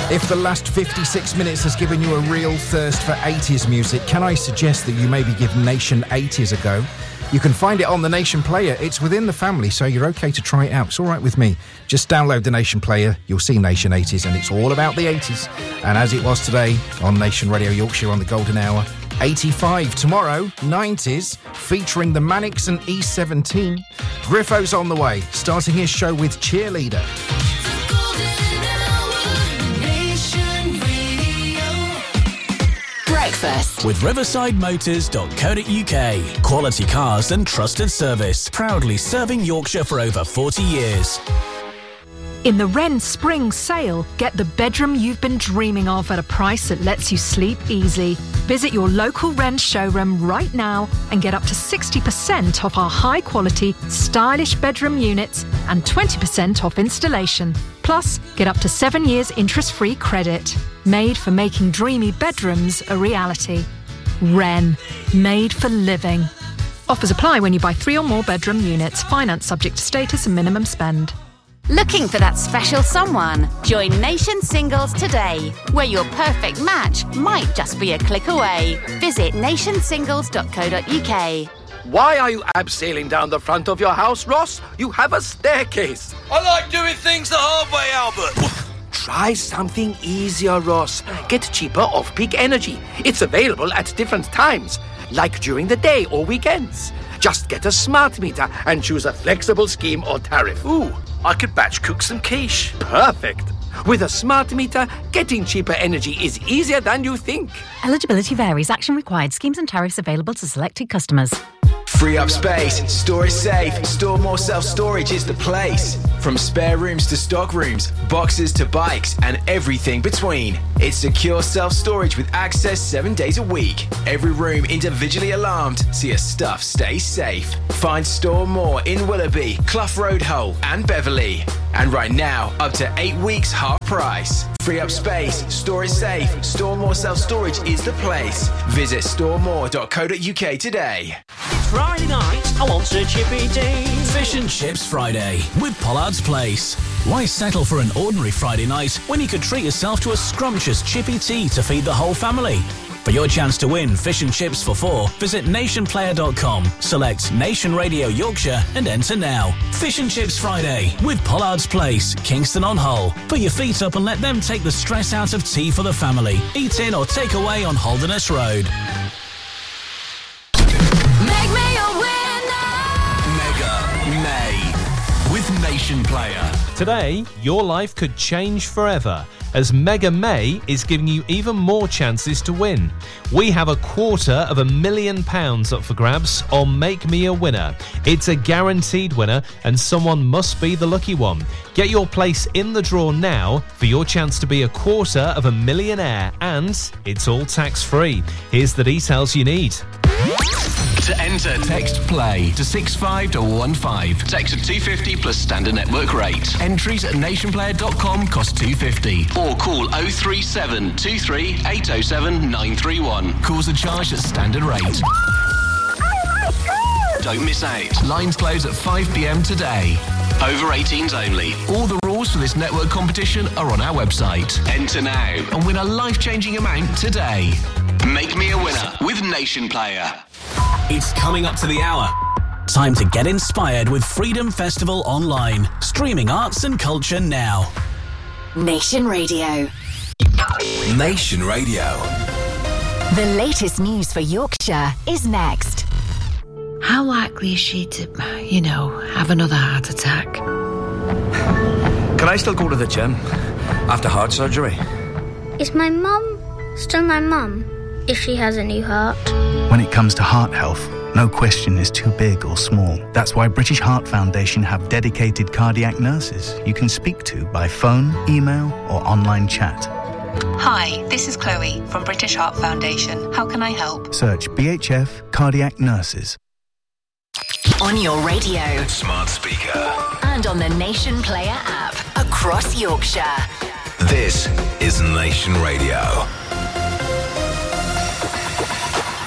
If the last 56 minutes has given you a real thirst for 80s music, can I suggest that you maybe give Nation 80s a go? You can find it on the Nation Player. It's within the family, so you're okay to try it out. It's all right with me. Just download the Nation Player. You'll see Nation 80s, and it's all about the 80s. And as it was today on Nation Radio Yorkshire on the Golden Hour, 85 tomorrow, 90s, featuring the Manics and E17. Griffo's on the way, starting his show with Cheerleader. Breakfast with riversidemotors.co.uk. Quality cars and trusted service. Proudly serving Yorkshire for over 40 years. In the Wren Spring Sale, get the bedroom you've been dreaming of at a price that lets you sleep easy. Visit your local Wren showroom right now and get up to 60% off our high-quality, stylish bedroom units and 20% off installation. Plus, get up to 7 years interest-free credit. Made for making dreamy bedrooms a reality. Wren. Made for living. Offers apply when you buy 3 or more bedroom units. Finance subject to status and minimum spend. Looking for that special someone? Join Nation Singles today, where your perfect match might just be a click away. Visit nationsingles.co.uk. Why are you abseiling down the front of your house, Ross? You have a staircase. I like doing things the hard way, Albert. Try something easier, Ross. Get cheaper off-peak energy. It's available at different times, like during the day or weekends. Just get a smart meter and choose a flexible scheme or tariff. Ooh, I could batch cook some quiche. Perfect. With a smart meter, getting cheaper energy is easier than you think. Eligibility varies. Action required. Schemes and tariffs available to selected customers. Free up space, store it safe, Store More self-storage is the place. From spare rooms to stock rooms, boxes to bikes, and everything between. It's secure self-storage with access 7 days a week. Every room individually alarmed, so your stuff stays safe. Find Store More in Willoughby, Clough Road Hull, and Beverley. And right now, up to 8 weeks half price. Free up space, store it safe, Store More self-storage is the place. Visit storemore.co.uk today. Friday night, I want a chippy tea. Fish and Chips Friday with Pollard's Place. Why settle for an ordinary Friday night when you could treat yourself to a scrumptious chippy tea to feed the whole family? For your chance to win fish and chips for 4, visit nationplayer.com, select Nation Radio Yorkshire and enter now. Fish and Chips Friday with Pollard's Place, Kingston on Hull. Put your feet up and let them take the stress out of tea for the family. Eat in or take away on Holderness Road. Make me a winner! Mega May with Nation Player. Today, your life could change forever, as Mega May is giving you even more chances to win. We have £250,000 up for grabs on Make Me a Winner. It's a guaranteed winner, and someone must be the lucky one. Get your place in the draw now for your chance to be £250,000, and it's all tax-free. Here's the details you need. To enter, text PLAY to 65215. Text at 250 plus standard network rate. Entries at nationplayer.com cost £250. Or call 037 23 807 931. Calls are charged at standard rate. Don't miss out. Lines close at 5 p.m. today. Over 18s only. All the rules for this network competition are on our website. Enter now and win a life-changing amount today. Make me a winner with Nation Player. It's coming up to the hour. Time to get inspired with Freedom Festival Online. Streaming arts and culture now. Nation Radio. Nation Radio. The latest news for Yorkshire is next. How likely is she to, have another heart attack? Can I still go to the gym after heart surgery? Is my mum still my mum if she has a new heart? When it comes to heart health, no question is too big or small. That's why British Heart Foundation have dedicated cardiac nurses you can speak to by phone, email or online chat. Hi, this is Chloe from British Heart Foundation. How can I help? Search BHF Cardiac Nurses. On your radio. Smart speaker. And on the Nation Player app. Across Yorkshire. This is Nation Radio.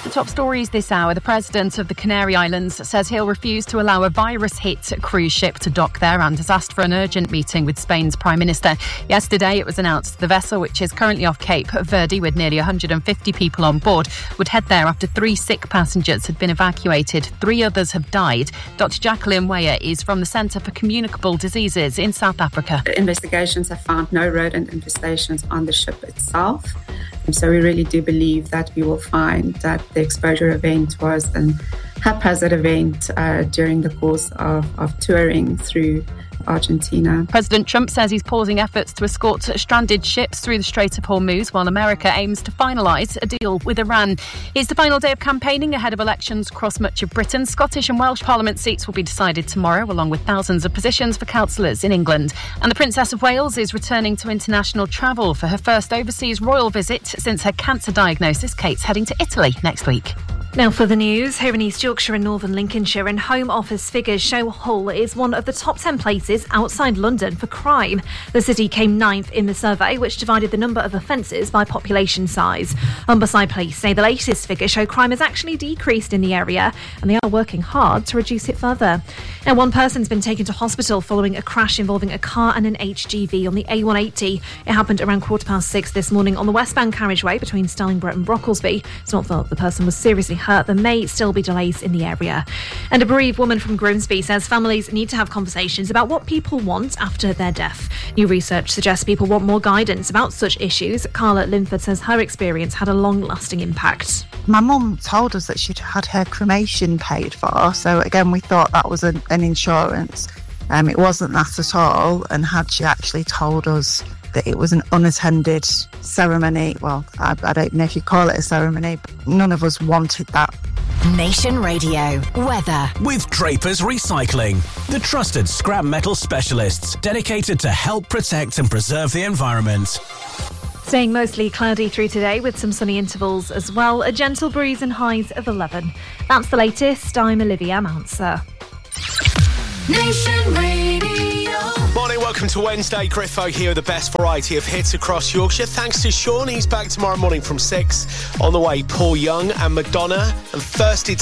The top stories this hour. The President of the Canary Islands says he'll refuse to allow a virus-hit cruise ship to dock there and has asked for an urgent meeting with Spain's Prime Minister. Yesterday it was announced the vessel, which is currently off Cape Verde with nearly 150 people on board, would head there after 3 sick passengers had been evacuated. 3 others have died. Dr. Jacqueline Weyer is from the Centre for Communicable Diseases in South Africa. Investigations have found no rodent infestations on the ship itself. So we really do believe that we will find that the exposure event was a haphazard event during the course of touring through Argentina. President Trump says he's pausing efforts to escort stranded ships through the Strait of Hormuz while America aims to finalise a deal with Iran. It's the final day of campaigning ahead of elections across much of Britain. Scottish and Welsh Parliament seats will be decided tomorrow, along with thousands of positions for councillors in England. And the Princess of Wales is returning to international travel for her first overseas royal visit since her cancer diagnosis. Kate's heading to Italy next week. Now for the news, here in East Yorkshire and Northern Lincolnshire, and Home Office figures show Hull is one of the top 10 places outside London for crime. The city came 9th in the survey, which divided the number of offences by population size. Humberside Police say the latest figures show crime has actually decreased in the area, and they are working hard to reduce it further. Now, one person's been taken to hospital following a crash involving a car and an HGV on the A180. It happened around 6:15 this morning on the westbound carriageway between Stallingborough and Brocklesby. It's not thought the person was seriously hurt. There may still be delays in the area. And a bereaved woman from Grimsby says families need to have conversations about what people want after their death. New research suggests people want more guidance about such issues. Carla Linford says her experience had a long-lasting impact. My mum told us that she'd had her cremation paid for, so again we thought that was an insurance. It wasn't that at all, and had she actually told us that it was an unattended ceremony, well, I don't know if you call it a ceremony, but none of us wanted that. Nation Radio weather with Draper's Recycling, the trusted scrap metal specialists dedicated to help protect and preserve the environment. Staying mostly cloudy through today with some sunny intervals as well. A gentle breeze and highs of 11. That's the latest. I'm Olivia Mounser. Nation Radio. Morning, welcome to Wednesday. Griffo here with the best variety of hits across Yorkshire. Thanks to Sean, he's back tomorrow morning from 6. On the way, Paul Young and Madonna. And first it's